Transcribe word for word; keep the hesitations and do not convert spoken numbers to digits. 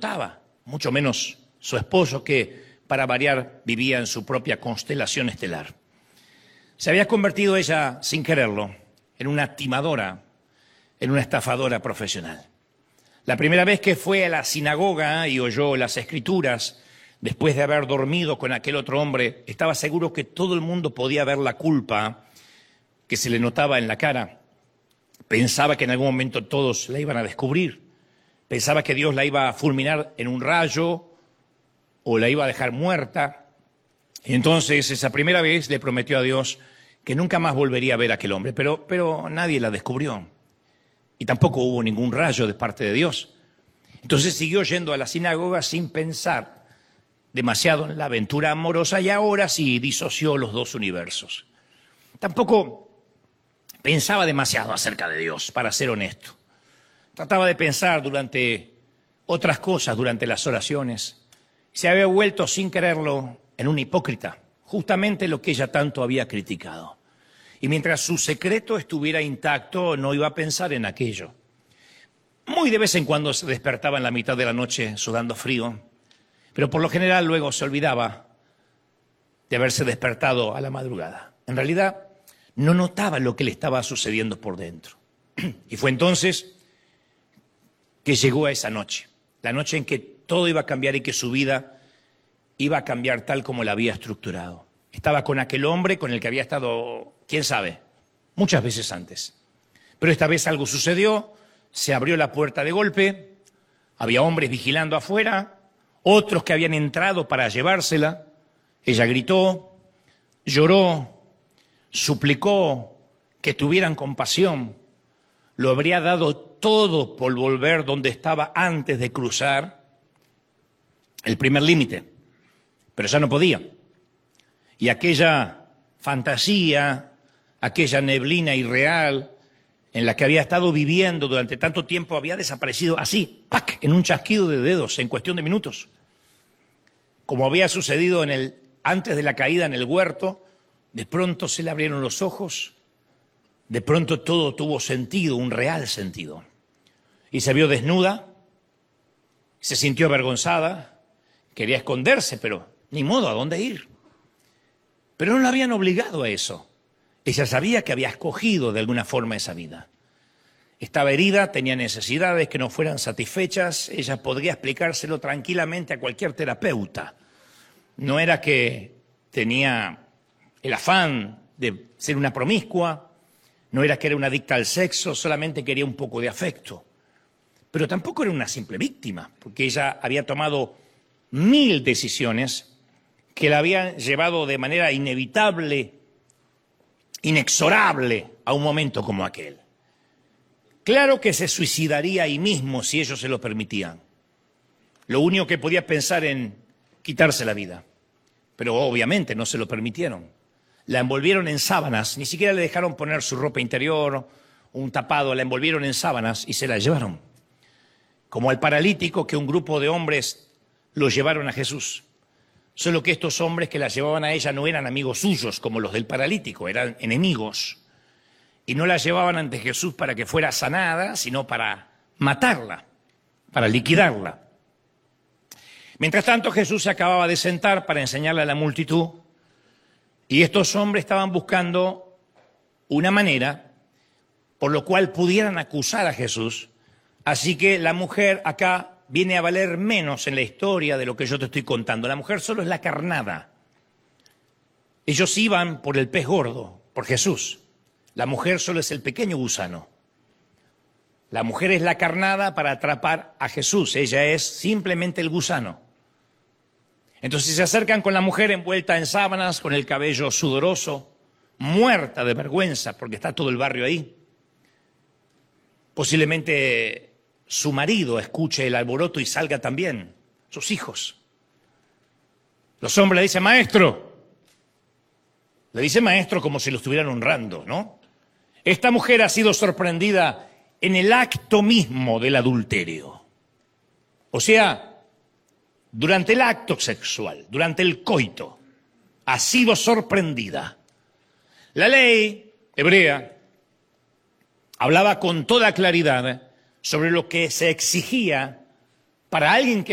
importaba, mucho menos su esposo, que para variar vivía en su propia constelación estelar. Se había convertido ella, sin quererlo, en una timadora, en una estafadora profesional. La primera vez que fue a la sinagoga y oyó las escrituras, después de haber dormido con aquel otro hombre, estaba seguro que todo el mundo podía ver la culpa que se le notaba en la cara. Pensaba que en algún momento todos la iban a descubrir. Pensaba que Dios la iba a fulminar en un rayo o la iba a dejar muerta. Y entonces, esa primera vez le prometió a Dios que nunca más volvería a ver a aquel hombre, pero, pero nadie la descubrió. Y tampoco hubo ningún rayo de parte de Dios. Entonces siguió yendo a la sinagoga sin pensar demasiado en la aventura amorosa y ahora sí disoció los dos universos. Tampoco pensaba demasiado acerca de Dios, para ser honesto. Trataba de pensar durante otras cosas, durante las oraciones. Se había vuelto, sin quererlo, en un hipócrita, justamente lo que ella tanto había criticado. Y mientras su secreto estuviera intacto, no iba a pensar en aquello. Muy de vez en cuando se despertaba en la mitad de la noche sudando frío, pero por lo general luego se olvidaba de haberse despertado a la madrugada. En realidad, no notaba lo que le estaba sucediendo por dentro. Y fue entonces que llegó a esa noche, la noche en que todo iba a cambiar y que su vida iba a cambiar tal como la había estructurado. Estaba con aquel hombre con el que había estado, quién sabe, muchas veces antes. Pero esta vez algo sucedió, se abrió la puerta de golpe, había hombres vigilando afuera, otros que habían entrado para llevársela. Ella gritó, lloró, suplicó que tuvieran compasión. Lo habría dado todo por volver donde estaba antes de cruzar el primer límite, pero ya no podía. Y aquella fantasía, aquella neblina irreal en la que había estado viviendo durante tanto tiempo había desaparecido así, ¡pac!, en un chasquido de dedos, en cuestión de minutos. Como había sucedido en el, antes de la caída en el huerto, de pronto se le abrieron los ojos, de pronto todo tuvo sentido, un real sentido. Y se vio desnuda, se sintió avergonzada, quería esconderse, pero ni modo, ¿a dónde ir? Pero no la habían obligado a eso. Ella sabía que había escogido de alguna forma esa vida. Estaba herida, tenía necesidades que no fueran satisfechas, ella podría explicárselo tranquilamente a cualquier terapeuta. No era que tenía el afán de ser una promiscua, no era que era una adicta al sexo, solamente quería un poco de afecto. Pero tampoco era una simple víctima, porque ella había tomado mil decisiones que la habían llevado de manera inevitable, inexorable, a un momento como aquel. Claro que se suicidaría ahí mismo si ellos se lo permitían. Lo único que podía pensar en quitarse la vida. Pero obviamente no se lo permitieron. La envolvieron en sábanas, ni siquiera le dejaron poner su ropa interior, un tapado, la envolvieron en sábanas y se la llevaron. Como al paralítico que un grupo de hombres lo llevaron a Jesús. Solo que estos hombres que la llevaban a ella no eran amigos suyos como los del paralítico, eran enemigos. Y no la llevaban ante Jesús para que fuera sanada, sino para matarla, para liquidarla. Mientras tanto, Jesús se acababa de sentar para enseñarle a la multitud y estos hombres estaban buscando una manera por lo cual pudieran acusar a Jesús. Así que la mujer acá viene a valer menos en la historia de lo que yo te estoy contando. La mujer solo es la carnada. Ellos iban por el pez gordo, por Jesús. La mujer solo es el pequeño gusano. La mujer es la carnada para atrapar a Jesús. Ella es simplemente el gusano. Entonces se acercan con la mujer envuelta en sábanas, con el cabello sudoroso, muerta de vergüenza porque está todo el barrio ahí. Posiblemente su marido escuche el alboroto y salga también, sus hijos. Los hombres le dicen, maestro. Le dice maestro como si lo estuvieran honrando, ¿no? Esta mujer ha sido sorprendida en el acto mismo del adulterio. O sea, durante el acto sexual, durante el coito, ha sido sorprendida. La ley hebrea hablaba con toda claridad sobre lo que se exigía para alguien que